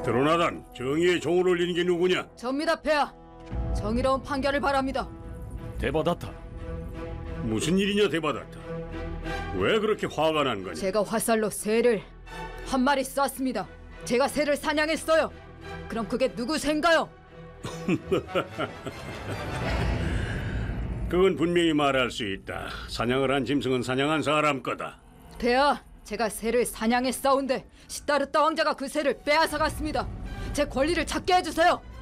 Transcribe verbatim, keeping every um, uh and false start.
드로나단, 정의의 종을 올리는 게 누구냐? 접니다, 폐하. 정의로운 판결을 바랍니다. 데바다타, 무슨 일이냐, 데바다타? 왜 그렇게 화가 난 거냐? 제가 화살로 새를 한 마리 쐈습니다. 제가 새를 사냥했어요. 그럼 그게 누구 새인가요? 그건 분명히 말할 수 있다. 사냥을 한 짐승은 사냥한 사람 거다. 폐하, 제가 새를 사냥했사온데 시타르타 왕자가 그 새를 빼앗아 갔습니다. 제 권리를 찾게 해주세요.